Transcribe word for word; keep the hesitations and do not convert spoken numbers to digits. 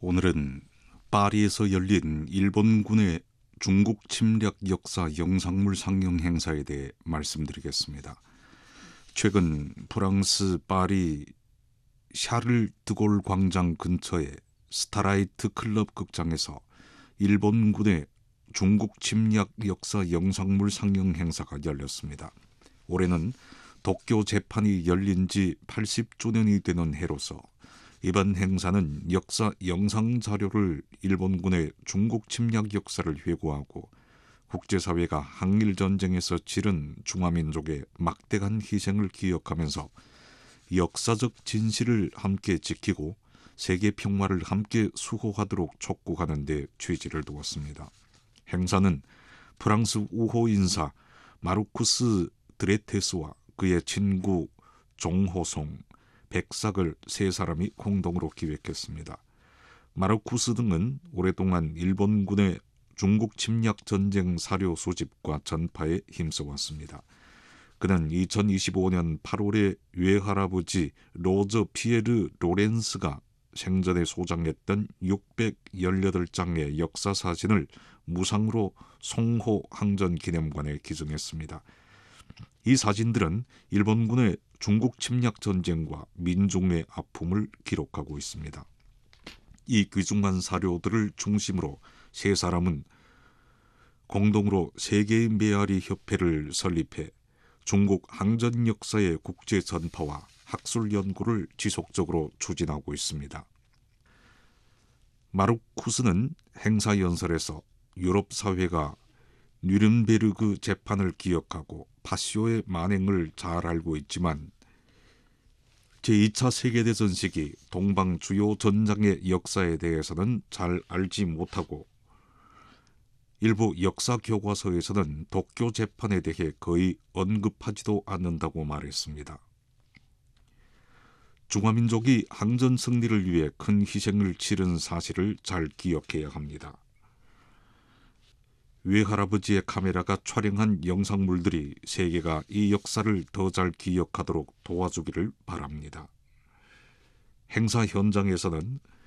오늘은 파리에서 열린 일본군의 중국 침략 역사 영상물 상영 행사에 대해 말씀드리겠습니다. 최근 프랑스 파리 샤를 드골 광장 근처의 스타라이트 클럽 극장에서 일본군의 중국 침략 역사 영상물 상영 행사가 열렸습니다. 올해는 도쿄 재판이 열린 지 팔십 주년이 되는 해로서 이번 행사는 역사 영상 자료를 일본군의 중국 침략 역사를 회고하고 국제사회가 항일전쟁에서 치른 중화민족의 막대한 희생을 기억하면서 역사적 진실을 함께 지키고 세계 평화를 함께 수호하도록 촉구하는 데 취지를 두었습니다. 행사는 프랑스 우호 인사 마르쿠스 드레테스와 그의 친구 종호송, 백삭을 세 사람이 공동으로 기획했습니다. 마르쿠스 등은 오랫동안 일본군의 중국 침략 전쟁 사료 수집과 전파에 힘써왔습니다. 그는 이천이십오 년 팔월에 외할아버지 로저 피에르 로렌스가 생전에 소장했던 육백십팔 장의 역사사진을 무상으로 송호 항전기념관에 기증했습니다. 이 사진들은 일본군의 중국 침략 전쟁과 민중의 아픔을 기록하고 있습니다. 이 귀중한 사료들을 중심으로 세 사람은 공동으로 세계의 메아리 협회를 설립해 중국 항전 역사의 국제 전파와 학술 연구를 지속적으로 추진하고 있습니다. 마르쿠스는 행사 연설에서 유럽 사회가 뉘른베르그 재판을 기억하고 파쇼의 만행을 잘 알고 있지만 제이 차 세계대전 시기 동방 주요 전장의 역사에 대해서는 잘 알지 못하고 일부 역사 교과서에서는 도쿄 재판에 대해 거의 언급하지도 않는다고 말했습니다. 중화민족이 항전 승리를 위해 큰 희생을 치른 사실을 잘 기억해야 합니다. 외할아버지의 카메라가 촬영한 영상물들이 세계가 이 역사를 더 잘 기억하도록 도와주기를 바랍니다. 행사 현장에서는